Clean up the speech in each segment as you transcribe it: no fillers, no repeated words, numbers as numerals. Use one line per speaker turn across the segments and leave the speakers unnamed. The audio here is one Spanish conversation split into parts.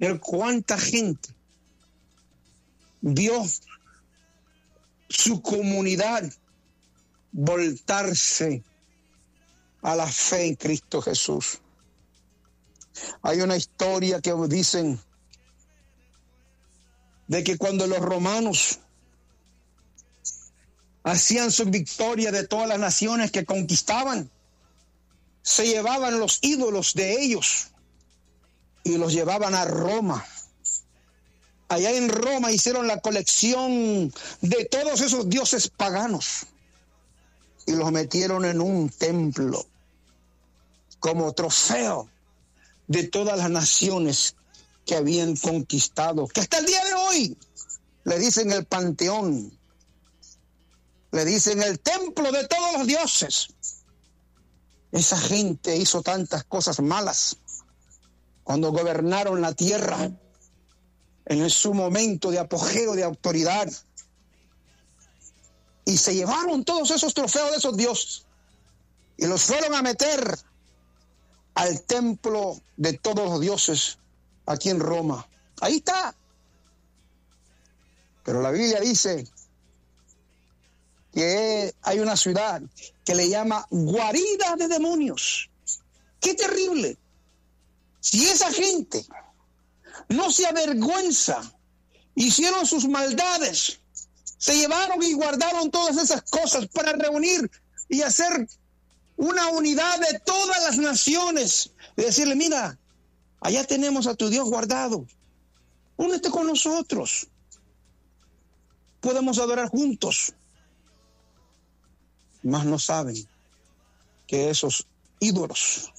Pero cuánta gente vio su comunidad voltarse a la fe en Cristo Jesús. Hay una historia que dicen de que cuando los romanos hacían su victoria de todas las naciones que conquistaban, se llevaban los ídolos de ellos y los llevaban a Roma. Allá en Roma hicieron la colección de todos esos dioses paganos y los metieron en un templo como trofeo de todas las naciones que habían conquistado, que hasta el día de hoy le dicen el panteón, le dicen el templo de todos los dioses. Esa gente hizo tantas cosas malas cuando gobernaron la tierra en su momento de apogeo de autoridad, y se llevaron todos esos trofeos de esos dioses y los fueron a meter al templo de todos los dioses aquí en Roma. Ahí está. Pero la Biblia dice que hay una ciudad que le llama guarida de demonios. ¡Qué terrible! Si esa gente no se avergüenza, hicieron sus maldades, se llevaron y guardaron todas esas cosas para reunir y hacer una unidad de todas las naciones, y decirle: mira, allá tenemos a tu Dios guardado, únete con nosotros, podemos adorar juntos. Mas no saben que esos ídolos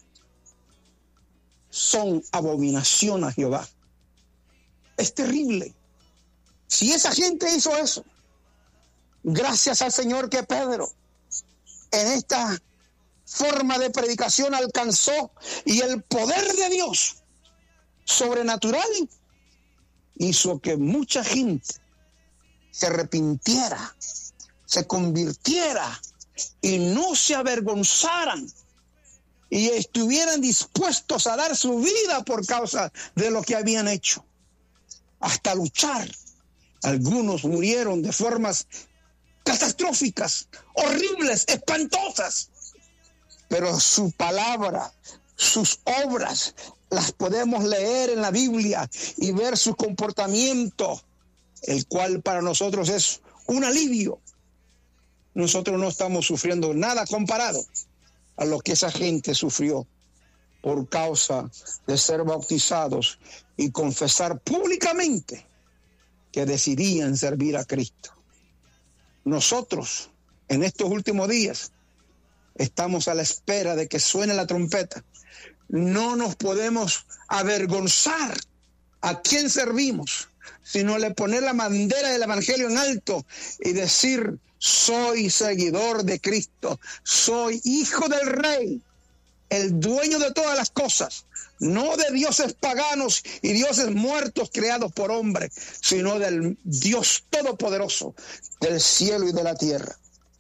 son abominación a Jehová. Es terrible. Si esa gente hizo eso, gracias al Señor que Pedro en esta forma de predicación alcanzó, y el poder de Dios sobrenatural hizo que mucha gente se arrepintiera, se convirtiera y no se avergonzaran y estuvieran dispuestos a dar su vida por causa de lo que habían hecho, hasta luchar. Algunos murieron de formas catastróficas, horribles, espantosas, pero su palabra, sus obras, las podemos leer en la Biblia y ver su comportamiento, el cual para nosotros es un alivio. Nosotros no estamos sufriendo nada comparado a lo que esa gente sufrió por causa de ser bautizados y confesar públicamente que decidían servir a Cristo. Nosotros, en estos últimos días, estamos a la espera de que suene la trompeta. No nos podemos avergonzar a quién servimos, sino le poner la bandera del evangelio en alto y decir: soy seguidor de Cristo, soy hijo del Rey, el dueño de todas las cosas, no de dioses paganos y dioses muertos creados por hombres, sino del Dios todopoderoso del cielo y de la tierra.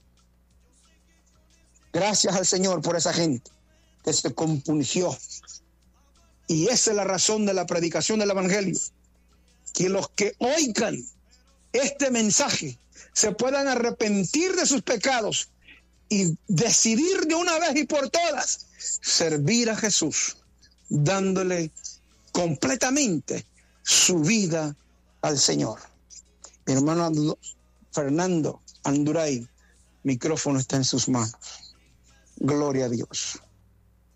Gracias al Señor por esa gente que se compungió. Y esa es la razón de la predicación del evangelio, que los que oigan este mensaje se puedan arrepentir de sus pecados y decidir de una vez y por todas servir a Jesús, dándole completamente su vida al Señor. Mi hermano Fernando Anduray, micrófono está en sus manos. Gloria a Dios.